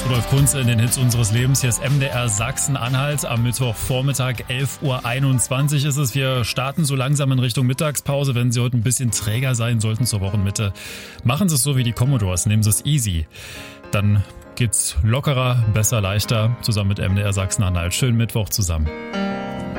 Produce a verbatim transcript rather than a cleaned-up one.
Rudolf Kunze in den Hits unseres Lebens. Hier ist M D R Sachsen-Anhalt. Am Mittwochvormittag elf Uhr einundzwanzig ist es. Wir starten so langsam in Richtung Mittagspause. Wenn Sie heute ein bisschen träger sein sollten zur Wochenmitte, machen Sie es so wie die Commodores. Nehmen Sie es easy. Dann geht's lockerer, besser, leichter. Zusammen mit M D R Sachsen-Anhalt. Schönen Mittwoch zusammen.